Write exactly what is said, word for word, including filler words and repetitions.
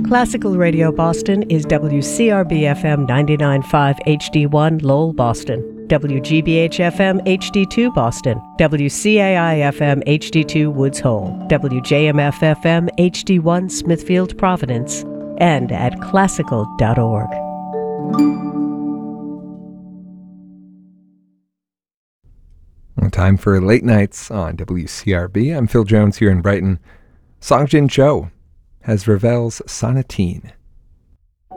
Classical Radio Boston is W C R B F M ninety-nine point five H D one Lowell, Boston, W G B H F M H D two Boston, W C A I F M H D two Woods Hole, W J M F F M H D one Smithfield, Providence, and at classical dot org. Time for Late Nights on W C R B. I'm Phil Jones here in Brighton. Songjin Cho has Ravel's Sonatine.